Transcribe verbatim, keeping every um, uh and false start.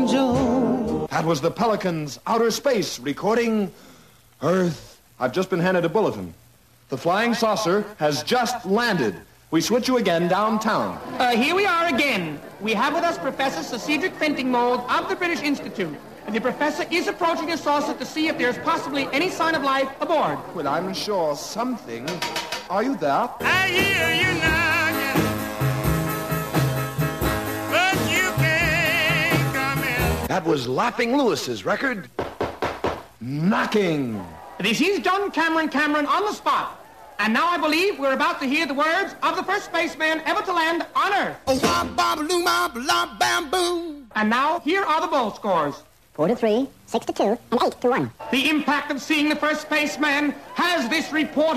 angel. That was the Pelicans, outer space, recording Earth. I've just been handed a bulletin. The flying saucer has just landed. We switch you again downtown. Uh, here we are again. We have with us Professor Sir Cedric Fentingmold of the British Institute. And the professor is approaching the saucer to see if there's possibly any sign of life aboard. Well, I'm sure something. Are you there? I hear you knocking, but you can't come in. That was Laughing Lewis's record. Knocking. This is John Cameron Cameron on the spot. And now I believe we're about to hear the words of the first spaceman ever to land on Earth. Oh, wah, ba, loo, ma, blah, bam, boom. And now, here are the bowl scores. Four to three, six to two, and eight to one. The impact of seeing the first spaceman has this report